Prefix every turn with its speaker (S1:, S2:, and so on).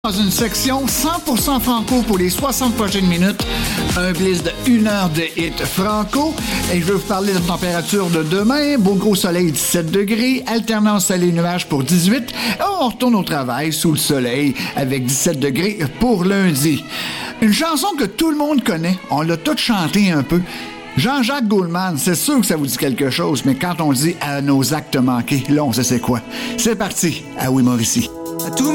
S1: Dans une section 100% franco pour les 60 prochaines minutes, un blitz de 1 heure de hit franco. Et je vais vous parler de la température de demain. Beau gros soleil, 17 degrés. Alternance soleil-nuage pour 18. Et on retourne au travail sous le soleil avec 17 degrés pour lundi. Une chanson que tout le monde connaît. On l'a toute chantée un peu. Jean-Jacques Goldman, c'est sûr que ça vous dit quelque chose, mais quand on dit à nos actes manqués, là, on sait c'est quoi. C'est parti, à Oui Mauricie.